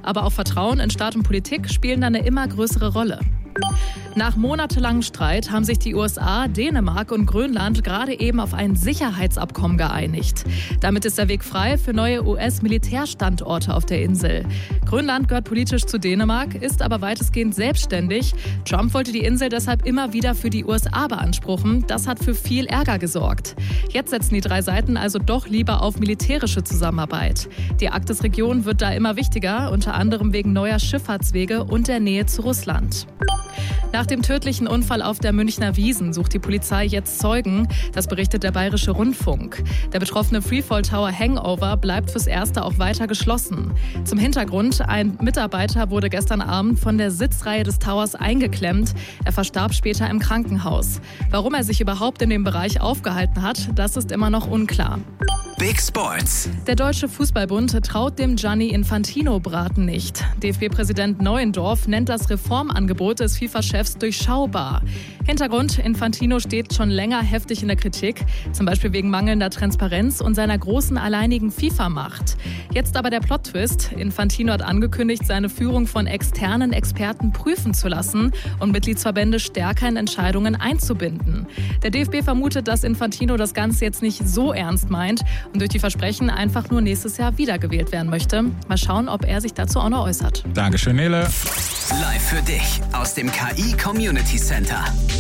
Aber auch Vertrauen in Staat und Politik spielen da eine immer größere Rolle. Nach monatelangem Streit haben sich die USA, Dänemark und Grönland gerade eben auf ein Sicherheitsabkommen geeinigt. Damit ist der Weg frei für neue US-Militärstandorte auf der Insel. Grönland gehört politisch zu Dänemark, ist aber weitestgehend selbstständig. Trump wollte die Insel deshalb immer wieder für die USA beanspruchen. Das hat für viel Ärger gesorgt. Jetzt setzen die drei Seiten also doch lieber auf militärische Zusammenarbeit. Die Arktisregion wird da immer wichtiger, unter anderem wegen neuer Schifffahrtswege und der Nähe zu Russland. Nach dem tödlichen Unfall auf der Münchner Wiesn sucht die Polizei jetzt Zeugen. Das berichtet der Bayerische Rundfunk. Der betroffene Freefall Tower Hangover bleibt fürs Erste auch weiter geschlossen. Zum Hintergrund: Ein Mitarbeiter wurde gestern Abend von der Sitzreihe des Towers eingeklemmt. Er verstarb später im Krankenhaus. Warum er sich überhaupt in dem Bereich aufgehalten hat, das ist immer noch unklar. Big Sports. Der Deutsche Fußballbund traut dem Gianni Infantino-Braten nicht. DFB-Präsident Neuendorf nennt das Reformangebot des FIFA-Chefs durchschaubar. Hintergrund: Infantino steht schon länger heftig in der Kritik, zum Beispiel wegen mangelnder Transparenz und seiner großen alleinigen FIFA-Macht. Jetzt aber der Plot-Twist: Infantino hat angekündigt, seine Führung von externen Experten prüfen zu lassen und Mitgliedsverbände stärker in Entscheidungen einzubinden. Der DFB vermutet, dass Infantino das Ganze jetzt nicht so ernst meint und durch die Versprechen einfach nur nächstes Jahr wiedergewählt werden möchte. Mal schauen, ob er sich dazu auch noch äußert. Dankeschön, Nele. Live für dich aus dem KI Community Center.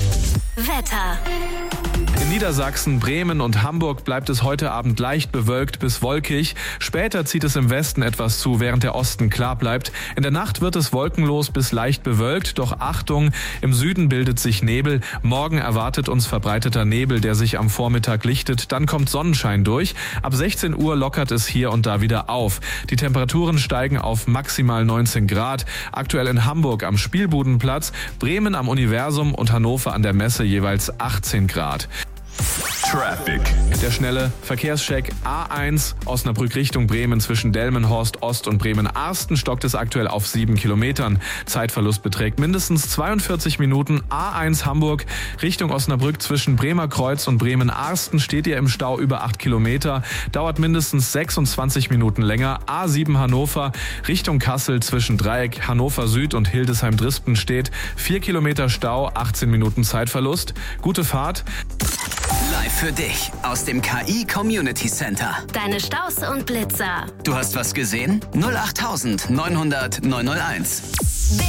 Wetter. In Niedersachsen, Bremen und Hamburg bleibt es heute Abend leicht bewölkt bis wolkig. Später zieht es im Westen etwas zu, während der Osten klar bleibt. In der Nacht wird es wolkenlos bis leicht bewölkt. Doch Achtung, im Süden bildet sich Nebel. Morgen erwartet uns verbreiteter Nebel, der sich am Vormittag lichtet. Dann kommt Sonnenschein durch. Ab 16 Uhr lockert es hier und da wieder auf. Die Temperaturen steigen auf maximal 19 Grad. Aktuell in Hamburg am Spielbudenplatz, Bremen am Universum und Hannover an der Messe jeweils 18 Grad. Traffic. Der schnelle Verkehrscheck A1 Osnabrück Richtung Bremen zwischen Delmenhorst Ost und Bremen-Arsten stockt es aktuell auf 7 Kilometern. Zeitverlust beträgt mindestens 42 Minuten. A1 Hamburg Richtung Osnabrück zwischen Bremer Kreuz und Bremen-Arsten steht ihr im Stau über 8 Kilometer. Dauert mindestens 26 Minuten länger. A7 Hannover Richtung Kassel zwischen Dreieck Hannover Süd und Hildesheim-Drispen steht 4 Kilometer Stau, 18 Minuten Zeitverlust. Gute Fahrt. Live für dich aus dem KI Community Center. Deine Staus und Blitzer. Du hast was gesehen? 08900 901.